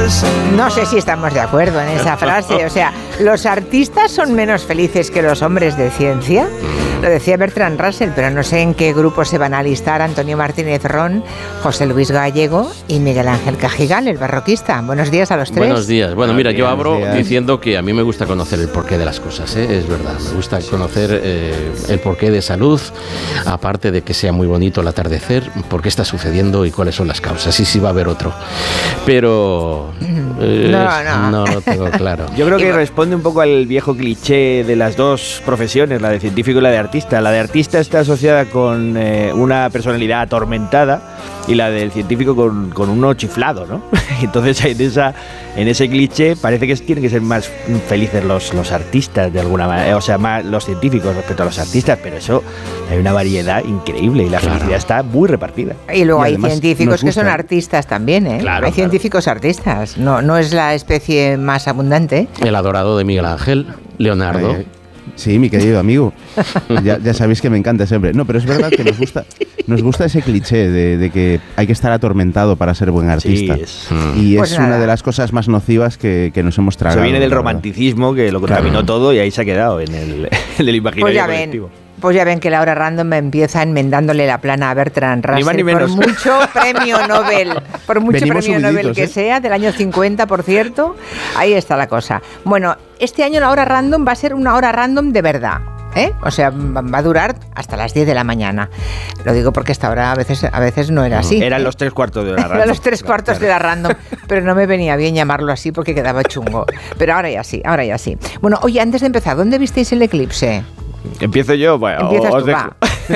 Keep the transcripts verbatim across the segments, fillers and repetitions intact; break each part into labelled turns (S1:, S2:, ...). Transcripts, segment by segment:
S1: No sé si estamos de acuerdo en esa frase. O sea, ¿los artistas son menos felices que los hombres de ciencia? Lo decía Bertrand Russell, pero no sé en qué grupo se van a alistar Antonio Martínez Ron, José Luis Gallego y Miguel Ángel Cajigal, el barroquista. Buenos días a los tres.
S2: Buenos días. Bueno, mira, yo abro
S3: días.
S2: diciendo que a mí me gusta conocer el porqué de las cosas, ¿eh? Es verdad. Me gusta conocer eh, el porqué de Salud, aparte de que sea muy bonito el atardecer, por qué está sucediendo y cuáles son las causas. Y si va a haber otro. Pero eh,
S1: no, no.
S2: no lo tengo claro.
S3: Yo creo que responde un poco al viejo cliché de las dos profesiones, la de científico y la de artista. La de artista está asociada con eh, una personalidad atormentada y la del científico con, con uno chiflado, ¿no? Entonces en, esa, en ese cliché parece que tienen que ser más felices los, los artistas de alguna manera, o sea, más los científicos respecto a los artistas, pero eso hay una variedad increíble y la
S2: Claro.
S3: felicidad está muy repartida.
S1: Y luego
S3: Y
S1: hay
S3: además
S1: científicos
S3: nos
S1: que son
S3: gusta.
S1: artistas también, ¿eh?
S3: Claro,
S1: hay
S3: claro.
S1: científicos artistas. No, no es la especie más abundante.
S2: El adorado de Miguel Ángel, Leonardo.
S4: Ay, ay. Sí, mi querido amigo. Ya, ya sabéis que me encanta ese hombre. No, pero es verdad que nos gusta, nos gusta ese cliché de, de que hay que estar atormentado para ser buen artista.
S3: Sí, es-
S2: Mm.
S4: Y
S1: Pues
S4: es
S1: nada.
S4: una de las cosas más nocivas que, que nos hemos tragado.
S3: Se viene del
S4: la verdad.
S3: romanticismo que lo contaminó todo y ahí se ha quedado en el, en el imaginario
S1: Pues ya
S3: colectivo.
S1: ven. Pues ya ven que la hora random empieza enmendándole la plana a Bertrand Russell.
S3: Ni más ni menos.
S1: Por mucho premio Nobel, por mucho
S4: Venimos
S1: premio Nobel
S4: subiditos,
S1: que
S4: ¿eh?
S1: sea, del año cincuenta, por cierto, ahí está la cosa. Bueno, este año la hora random va a ser una hora random de verdad. ¿Eh? O sea, va a durar hasta las diez de la mañana. Lo digo porque esta hora a veces, a veces no era así.
S3: Eran los tres cuartos de la radio.
S1: Eran los tres cuartos de la random, pero no me venía bien llamarlo así porque quedaba chungo. Pero ahora ya sí, ahora ya sí. Bueno, oye, antes de empezar, ¿dónde visteis el eclipse?
S3: Empiezo yo, bueno,
S1: Empiezas
S3: os
S1: tú,
S3: dejo.
S1: va.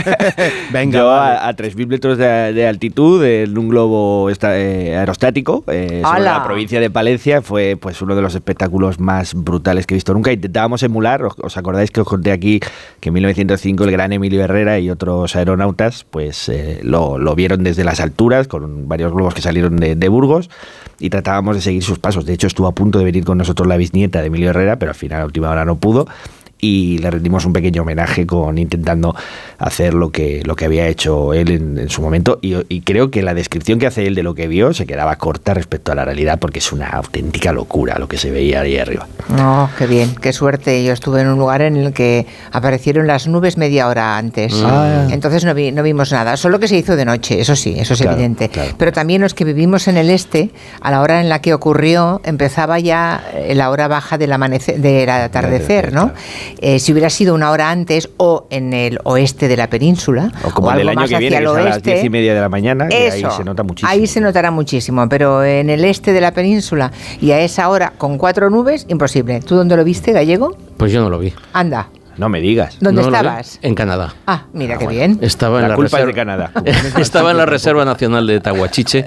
S4: Venga,
S3: yo
S4: vale.
S3: a, a tres mil metros de, de altitud en un globo esta- eh, aerostático eh, sobre
S1: ¡Hala!
S3: la provincia de Palencia fue pues uno de los espectáculos más brutales que he visto nunca. Intentábamos emular, os, os acordáis que os conté aquí que en mil novecientos cinco el gran Emilio Herrera y otros aeronautas pues eh, lo, lo vieron desde las alturas con varios globos que salieron de, de Burgos y tratábamos de seguir sus pasos. De hecho estuvo a punto de venir con nosotros la bisnieta de Emilio Herrera, pero al final a última hora no pudo. Y le rendimos un pequeño homenaje con intentando hacer lo que, lo que había hecho él en, en su momento y, y creo que la descripción que hace él de lo que vio se quedaba corta respecto a la realidad porque es una auténtica locura lo que se veía ahí arriba.
S1: No, qué bien, qué suerte. Yo estuve en un lugar en el que aparecieron las nubes media hora antes.
S3: Ah.
S1: Entonces no, vi, no vimos nada. Solo que se hizo de noche, eso sí, eso es
S3: Claro,
S1: evidente.
S3: claro.
S1: Pero también los que vivimos en el este, a la hora en la que ocurrió, empezaba ya eh, la hora baja del, amanecer, del atardecer, ¿no? Eh, si hubiera sido una hora antes o en el oeste de la península,
S3: O como
S1: o
S3: el del
S1: algo
S3: año
S1: más
S3: que
S1: hacia
S3: viene,
S1: el
S3: que es a las
S1: oeste,
S3: diez y media de la mañana, que
S1: eso,
S3: ahí se nota muchísimo.
S1: ahí se notará muchísimo, pero en el este de la península y a esa hora con cuatro nubes, imposible. ¿Tú dónde lo viste, Gallego?
S2: Pues yo no lo vi.
S1: Anda,
S3: No me digas.
S1: ¿dónde
S2: No lo vi.
S1: estabas?
S2: En Canadá.
S1: Ah, mira
S3: Ah,
S1: qué
S3: bueno.
S1: bien.
S2: Estaba en
S3: La
S2: la,
S3: culpa es de
S2: reserva-
S3: Canadá.
S2: Estaba en la Reserva Nacional de Tahuachiche,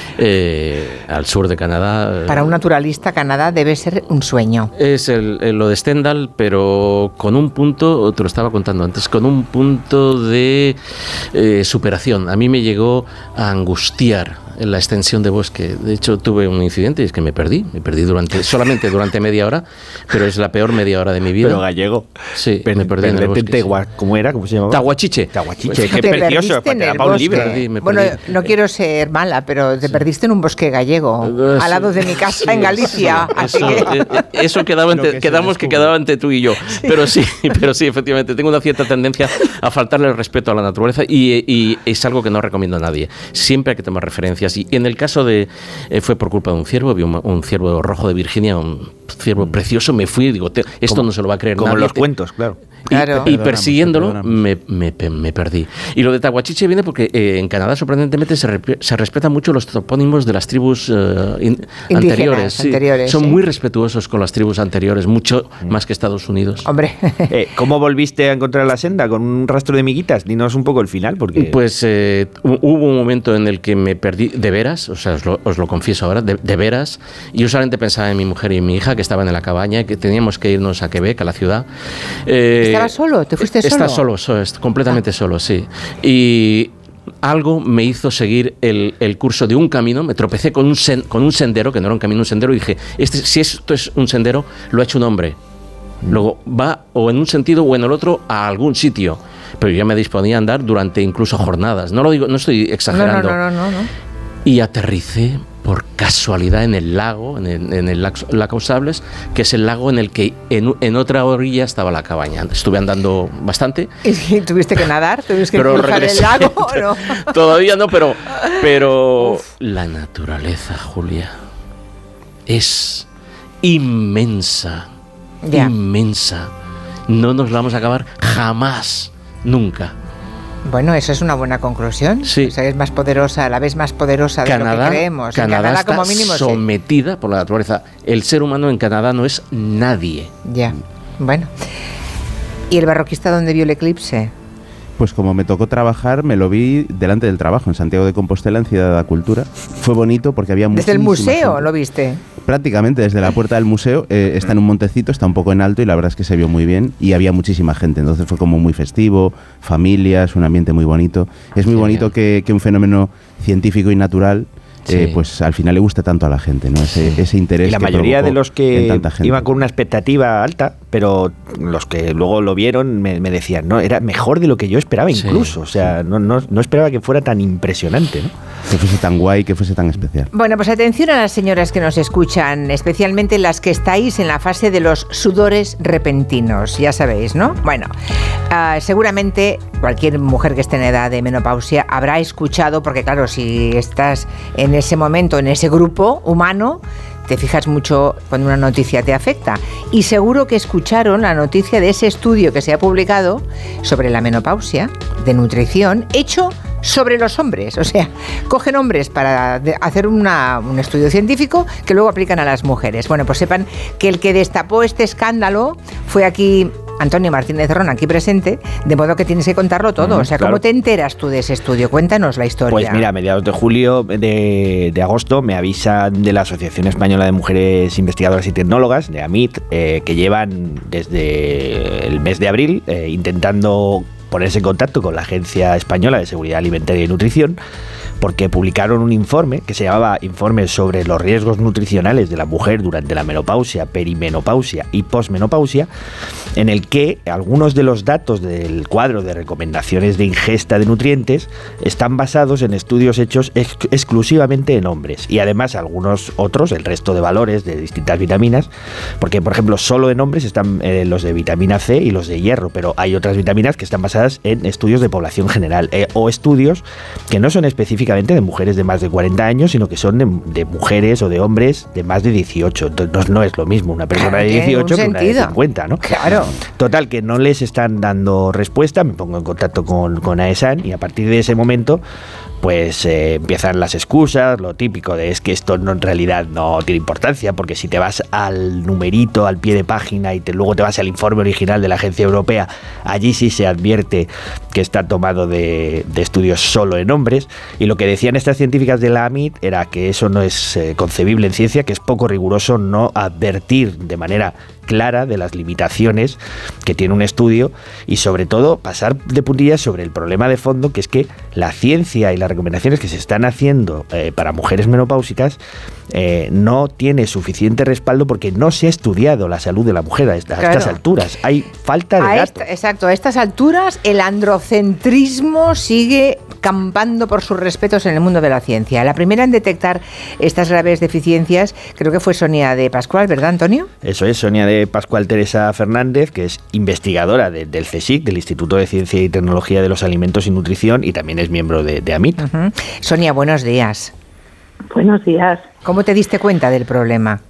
S2: eh, al sur de Canadá.
S1: Para un naturalista, Canadá debe ser un sueño.
S2: Es el, el- lo de Stendhal, pero con un punto, te lo estaba contando antes, con un punto de eh, superación. A mí me llegó a angustiar en la extensión de bosque. De hecho, tuve un incidente y es que me perdí. Me perdí durante solamente durante media hora, pero es la peor media hora de mi vida.
S3: Pero Gallego.
S2: Sí,
S3: Per-
S2: me perdí en el
S3: perderte
S2: bosque, sí.
S3: Tegua- ¿Cómo era? ¿Cómo se llamaba?
S2: Tahuachiche.
S3: Tahuachiche, qué
S1: Te
S3: precioso.
S1: perdiste en
S3: Te
S1: el
S3: daba un
S1: bosque.
S3: libro.
S2: Perdí, me
S1: Bueno,
S2: perdí.
S1: no quiero ser mala, pero te perdiste en un bosque gallego,
S2: Eh,
S1: al
S2: sí.
S1: lado de mi casa en Galicia. así
S2: Eso,
S1: que-
S2: eh, eh, eso quedaba
S4: Lo
S2: entre,
S4: que se
S2: quedamos que
S4: descubre.
S2: quedaba entre tú y yo. Pero sí, pero sí, efectivamente, tengo una cierta tendencia a faltarle el respeto a la naturaleza y, y es algo que no recomiendo a nadie. Siempre hay que tomar referencias. Y en el caso de, eh, fue por culpa de un ciervo, vi un, un ciervo rojo de Virginia, un ciervo precioso, me fui y digo, te- esto
S3: Como-
S2: no se lo va a creer
S3: Como
S2: nadie.
S3: los
S2: Te-
S3: cuentos, claro.
S2: Y,
S1: Claro.
S2: y
S4: Perdonamos,
S2: persiguiéndolo
S4: perdonamos.
S2: me, me, pe- me perdí. Y lo de Tahuachiche viene porque eh, en Canadá sorprendentemente se, re- se respetan mucho los topónimos de las tribus eh, in- anteriores. sí.
S1: anteriores,
S2: Son
S1: sí.
S2: muy respetuosos con las tribus anteriores, mucho más que Estados Unidos.
S1: Hombre,
S3: Eh, ¿Cómo volviste a encontrar la senda? ¿Con un rastro de miguitas? Dinos un poco el final, porque...
S2: Pues eh, hu- hubo un momento en el que me perdí de veras, o sea, os lo, os lo confieso ahora, de, de veras. Y yo solamente pensaba en mi mujer y en mi hija que estaban en la cabaña, que teníamos que irnos a Quebec, a la ciudad. Eh,
S1: ¿Estabas solo? ¿Te fuiste solo?
S2: Estás solo, so- est- completamente solo, sí. Y algo me hizo seguir el, el curso de un camino, me tropecé con un, sen- con un sendero, que no era un camino, un sendero, y dije, este, si esto es un sendero, lo ha hecho un hombre. Luego va o en un sentido o en el otro a algún sitio. Pero yo ya me disponía a andar durante incluso jornadas. No lo digo, no estoy
S1: no, no,
S2: exagerando.
S1: no, no, no, no.
S2: Y aterricé por casualidad en el lago, en el, en el lago Sables, que es el lago en el que en, en otra orilla estaba la cabaña. Estuve andando bastante.
S1: ¿Y tuviste que nadar? ¿Tuviste que
S2: pero
S1: cruzar
S2: regresé.
S1: el lago o no?
S2: Todavía no, pero, pero la naturaleza, Julia, es inmensa,
S1: Ya.
S2: inmensa. No nos la vamos a acabar jamás, nunca.
S1: Bueno, eso es una buena conclusión.
S2: Sí.
S1: O sea, es más poderosa, a la vez más poderosa de
S2: Canadá,
S1: lo que creemos. En
S2: Canadá,
S1: Canadá
S2: está
S1: como mínimo, sí.
S2: sometida por la naturaleza. El ser humano en Canadá no es nadie.
S1: Ya, bueno. ¿Y el barroquista dónde vio el eclipse?
S4: Pues como me tocó trabajar, me lo vi delante del trabajo, en Santiago de Compostela, en Ciudad de la Cultura. Fue bonito porque había
S1: ¿Desde el
S4: muchísima
S1: museo
S4: gente.
S1: lo viste?
S4: Prácticamente desde la puerta del museo. Eh, está en un montecito, está un poco en alto y la verdad es que se vio muy bien y había muchísima gente. Entonces fue como muy festivo, familias, un ambiente muy bonito. Es muy
S2: Genial.
S4: bonito que, que un fenómeno científico y natural eh,
S2: Sí.
S4: pues al final le guste tanto a la gente, ¿no? Ese, ese interés.
S3: Y la
S4: que
S3: mayoría
S4: provocó
S3: de los
S4: en
S3: que
S4: tanta gente.
S3: iban con una expectativa alta, pero los que luego lo vieron me, me decían, no, era mejor de lo que yo esperaba
S2: Sí,
S3: incluso. O sea, no, no, no esperaba que fuera tan impresionante, ¿no?
S4: Que fuese tan guay, que fuese tan especial.
S1: Bueno, pues atención a las señoras que nos escuchan, especialmente las que estáis en la fase de los sudores repentinos, ya sabéis, ¿no? Bueno, uh, seguramente cualquier mujer que esté en edad de menopausia habrá escuchado, porque claro, si estás en ese momento, en ese grupo humano, te fijas mucho cuando una noticia te afecta. Y seguro que escucharon la noticia de ese estudio que se ha publicado sobre la menopausia, de nutrición, hecho sobre los hombres. O sea, cogen hombres para de- hacer una, un estudio científico que luego aplican a las mujeres. Bueno, pues sepan que el que destapó este escándalo fue aquí Antonio Martínez Ron, aquí presente, de modo que tienes que contarlo todo.
S3: Mm,
S1: o sea,
S3: claro.
S1: ¿cómo te enteras tú de ese estudio? Cuéntanos la historia.
S3: Pues mira, a mediados de julio, de, de agosto, me avisan de la Asociación Española de Mujeres Investigadoras y Tecnólogas, de AMIT, eh, que llevan desde el mes de abril eh, intentando ponerse en contacto con la Agencia Española de Seguridad Alimentaria y Nutrición, porque publicaron un informe que se llamaba Informe sobre los riesgos nutricionales de la mujer durante la menopausia, perimenopausia y posmenopausia, en el que algunos de los datos del cuadro de recomendaciones de ingesta de nutrientes están basados en estudios hechos ex- exclusivamente en hombres, y además algunos otros, el resto de valores de distintas vitaminas, porque por ejemplo solo en hombres están eh, los de vitamina C y los de hierro, pero hay otras vitaminas que están basadas en estudios de población general eh, o estudios que no son específicamente de mujeres de más de cuarenta años, sino que son de, de mujeres o de hombres de más de dieciocho. Entonces no, no es lo mismo una persona
S1: Claro,
S3: de
S1: tiene
S3: dieciocho
S1: un
S3: que una de
S1: sentido.
S3: cincuenta, ¿no?
S1: Claro.
S3: Total, que no les están dando respuesta, me pongo en contacto con, con AESAN y a partir de ese momento pues eh, empiezan las excusas, lo típico de es que esto no, en realidad no tiene importancia, porque si te vas al numerito, al pie de página y te, luego te vas al informe original de la Agencia Europea, allí sí se advierte que está tomado de, de estudios solo en hombres, y lo que decían estas científicas de la AMIT era que eso no es eh, concebible en ciencia, que es poco riguroso no advertir de manera clara de las limitaciones que tiene un estudio y sobre todo pasar de puntillas sobre el problema de fondo, que es que la ciencia y las recomendaciones que se están haciendo eh, para mujeres menopáusicas eh, no tiene suficiente respaldo porque no se ha estudiado la salud de la mujer a, esta- a
S1: Claro.
S3: estas alturas. Hay falta de
S1: A
S3: datos.
S1: esta- exacto, a estas alturas el androcentrismo sigue campando por sus respetos en el mundo de la ciencia. La primera en detectar estas graves deficiencias creo que fue Sonia de Pascual, ¿verdad, Antonio?
S3: Eso es, Sonia de Pascual Teresa Fernández, que es investigadora de- del CSIC, del Instituto de Ciencia y Tecnología de los Alimentos y Nutrición, y también es miembro de, de AMIT.
S1: Ujú. Sonia, buenos días.
S5: Buenos días.
S1: ¿Cómo te diste cuenta del problema?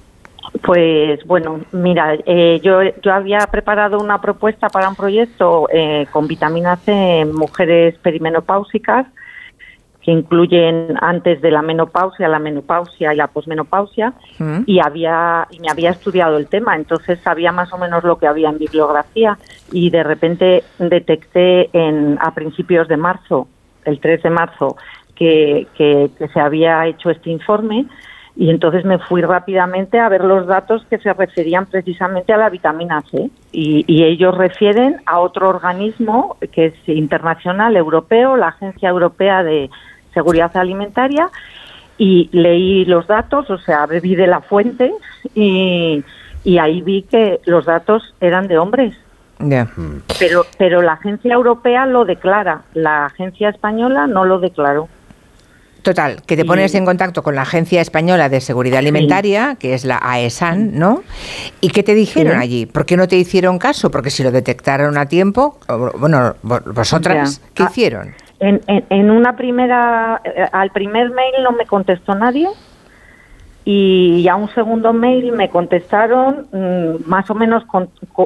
S5: Pues bueno, mira, eh, yo, yo había preparado una propuesta para un proyecto eh, con vitamina C en mujeres perimenopáusicas, que incluyen antes de la menopausia, la menopausia y la posmenopausia,
S1: ¿Mm?
S5: y había y me había estudiado el tema, entonces sabía más o menos lo que había en bibliografía, y de repente detecté en a principios de marzo, el tres de marzo, que, que, que se había hecho este informe, y entonces me fui rápidamente a ver los datos que se referían precisamente a la vitamina C, y, y ellos refieren a otro organismo que es internacional, europeo, la Agencia Europea de Seguridad Alimentaria, y leí los datos, o sea, bebí de la fuente, y, y ahí vi que los datos eran de hombres.
S1: Ya.
S5: Pero, pero la agencia europea lo declara, la agencia española no lo declaró.
S1: Total, que te pones
S5: y,
S1: en contacto con la Agencia Española de Seguridad Alimentaria, sí. que es la AESAN, ¿no? ¿Y qué te dijeron sí. allí? ¿Por qué no te hicieron caso? Porque si lo detectaron a tiempo, bueno, vosotras, ¿qué ah, hicieron?
S5: En, en, en una primera, al primer mail no me contestó nadie y a un segundo mail me contestaron mmm, más o menos con, con,